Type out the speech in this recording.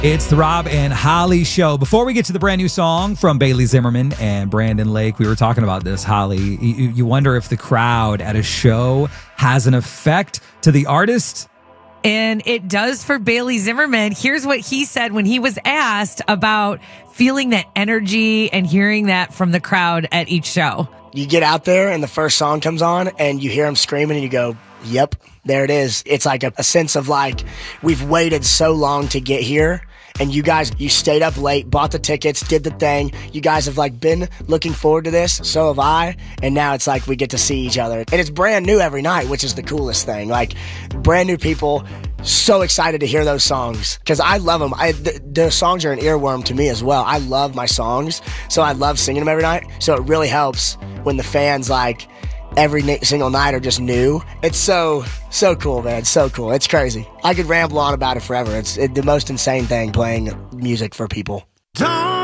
It's the Rob and Holly Show. Before we get to the brand new song from Bailey Zimmerman and Brandon Lake, we were talking about this, Holly. You wonder if the crowd at a show has an effect to the artist. And it does for Bailey Zimmerman. Here's what he said when he was asked about feeling that energy and hearing that from the crowd at each show. You get out there and the first song comes on and you hear them screaming and you go, yep, there it is. It's like a sense of like, we've waited so long to get here. And you guys, you stayed up late, bought the tickets, did the thing. You guys have like been looking forward to this. So have I. And now it's like we get to see each other. And it's brand new every night, which is the coolest thing. Like brand new people, so excited to hear those songs because I love them. The songs are an earworm to me as well. I love my songs. So I love singing them every night. So it really helps when the fans like every single night are just new. It's so cool, man. So cool. It's crazy. I could ramble on about it forever. It's the most insane thing, playing music for people.